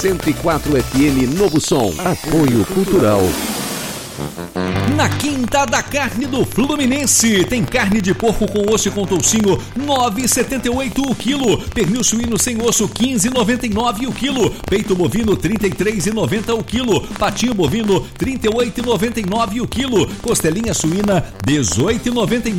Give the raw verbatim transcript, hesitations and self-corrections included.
cento e quatro F M Novo Som. Apoio Cultural. Na Quinta da Carne do Fluminense, tem carne de porco com osso e com toucinho, nove reais e setenta e oito centavos o quilo. Pernil suíno sem osso, quinze reais e noventa e nove centavos o quilo. Peito bovino, trinta e três reais e noventa centavos o quilo. Patinho bovino, trinta e oito reais e noventa e nove centavos o quilo. Costelinha suína, dezoito reais e noventa e nove centavos.